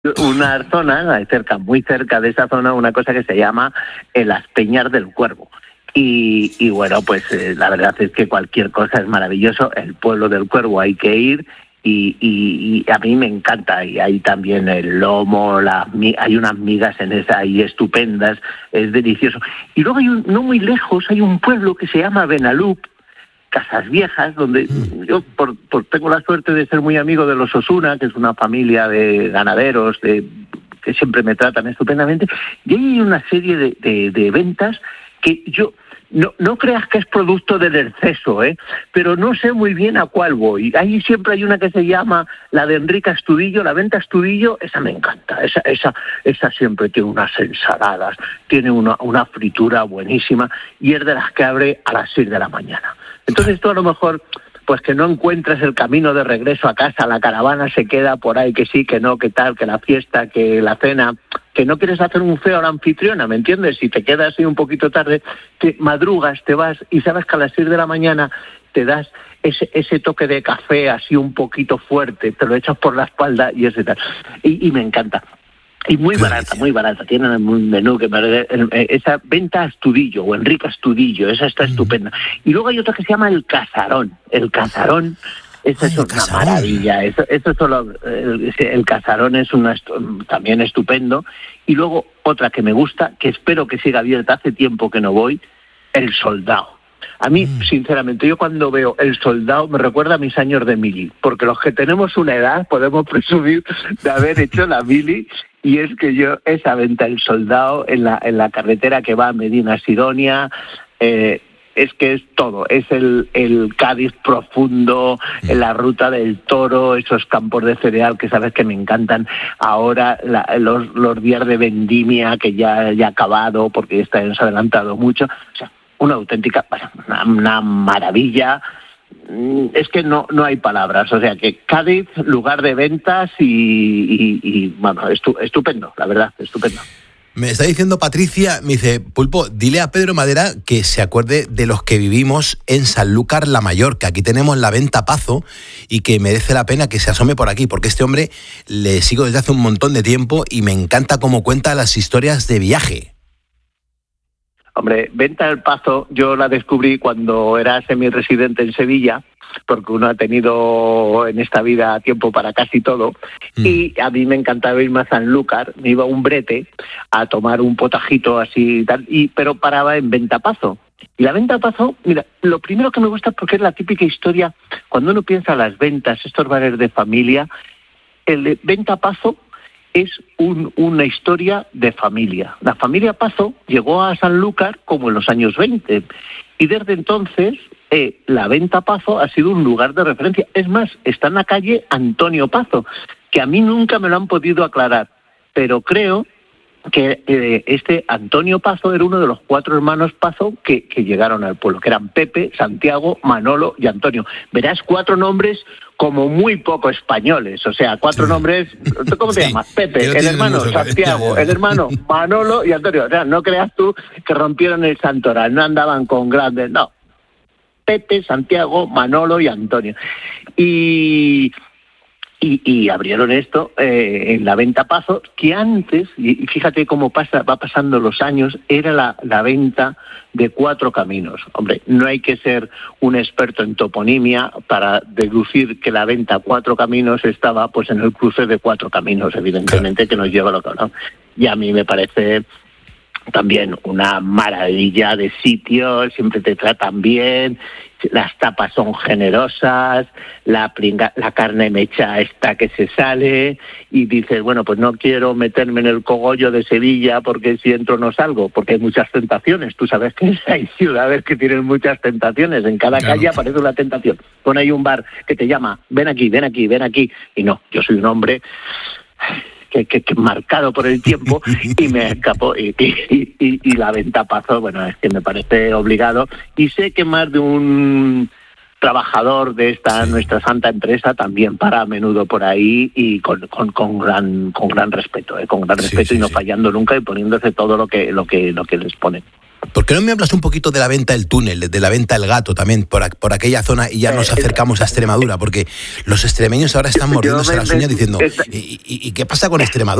una zona, muy cerca de esa zona, una cosa que se llama Las Peñas del Cuervo. Y bueno, pues la verdad es que cualquier cosa es maravilloso. El pueblo del Cuervo hay que ir y a mí me encanta. Y hay también el lomo, hay unas migas en esa ahí estupendas, es delicioso. Y luego no muy lejos hay un pueblo que se llama Benalup, Casas Viejas, donde yo tengo la suerte de ser muy amigo de los Osuna, que es una familia de ganaderos que siempre me tratan estupendamente, y ahí hay una serie de ventas que yo no creas que es producto del exceso, pero no sé muy bien a cuál voy. Ahí siempre hay una que se llama la de Enrique Astudillo, la venta Astudillo, esa me encanta, esa siempre tiene unas ensaladas, tiene una fritura buenísima y es de las que abre a las 6 de la mañana. Entonces tú a lo mejor, pues que no encuentras el camino de regreso a casa, la caravana se queda por ahí, que sí, que no, que tal, que la fiesta, que la cena, que no quieres hacer un feo a la anfitriona, ¿me entiendes? Si te quedas ahí un poquito tarde, te madrugas, te vas y sabes que a las 6 de la mañana te das ese toque de café así un poquito fuerte, te lo echas por la espalda y ese tal. Y me encanta. Y muy barata, tienen un menú que esa venta Astudillo o Enrique Astudillo, esa está estupenda. Y luego hay otra que se llama El Casarón, esa es una maravilla, eso solo, el Casarón es también estupendo. Y luego otra que me gusta, que espero que siga abierta, hace tiempo que no voy, El Soldado. A mí, sinceramente, yo cuando veo El Soldado me recuerda a mis años de mili, porque los que tenemos una edad podemos presumir de haber hecho la mili, y es que yo, esa venta El Soldado en la carretera que va a Medina Sidonia, es que es todo, es el Cádiz profundo, la ruta del Toro, esos campos de cereal que sabes que me encantan, ahora los días de vendimia que ya ha acabado porque está adelantado mucho, o sea, una auténtica, una maravilla. Es que no hay palabras, o sea que Cádiz, lugar de ventas y bueno, estupendo, la verdad, estupendo. Me está diciendo Patricia, me dice, Pulpo, dile a Pedro Madera que se acuerde de los que vivimos en Sanlúcar la Mayor, que aquí tenemos la venta Pazo y que merece la pena que se asome por aquí, porque este hombre le sigo desde hace un montón de tiempo y me encanta cómo cuenta las historias de viaje. Hombre, Venta del Pazo yo la descubrí cuando era semi-residente en Sevilla, porque uno ha tenido en esta vida tiempo para casi todo, y a mí me encantaba irme a Sanlúcar, me iba a un brete a tomar un potajito así y tal, pero paraba en Venta Pazo. Y la Venta Pazo, mira, lo primero que me gusta es porque es la típica historia, cuando uno piensa en las ventas, estos bares de familia, el de Venta Pazo es una historia de familia. La familia Pazo llegó a Sanlúcar como en los años 20 y desde entonces la Venta Pazo ha sido un lugar de referencia. Es más, está en la calle Antonio Pazo, que a mí nunca me lo han podido aclarar, pero creo que este Antonio Pazo era uno de los 4 hermanos Pazo que llegaron al pueblo, que eran Pepe, Santiago, Manolo y Antonio. Verás 4 nombres como muy poco españoles, o sea, 4 nombres, ¿cómo te llamas? Pepe, el hermano Santiago, el hermano Manolo y Antonio. O sea, no creas tú que rompieron el santoral, no andaban con grandes, no. Pepe, Santiago, Manolo y Antonio. Y abrieron esto en la Venta Pazo, que antes, y fíjate cómo va pasando los años, era la venta de 4 caminos. Hombre, no hay que ser un experto en toponimia para deducir que la venta 4 caminos estaba pues en el cruce de 4 caminos, evidentemente, que nos lleva a lo que hablamos. Y a mí me parece también una maravilla de sitio, siempre te tratan bien, las tapas son generosas, la carne mecha esta que se sale y dices, bueno, pues no quiero meterme en el cogollo de Sevilla porque si entro no salgo, porque hay muchas tentaciones. Tú sabes que hay ciudades que tienen muchas tentaciones, en cada calle aparece una tentación. Pon ahí un bar que te llama, ven aquí, ven aquí, ven aquí, y no, yo soy un hombre que marcado por el tiempo y me escapó y la Venta Pazo, bueno, es que me parece obligado y sé que más de un trabajador de esta nuestra santa empresa también para a menudo por ahí y con gran respeto, con gran respeto y no fallando nunca y poniéndose todo lo que les ponen. ¿Por qué no me hablas un poquito de la venta del túnel, de la venta del gato también, por aquella zona, y ya nos acercamos a Extremadura? Porque los extremeños ahora están mordiéndose las uñas diciendo, ¿y qué pasa con Extremadura?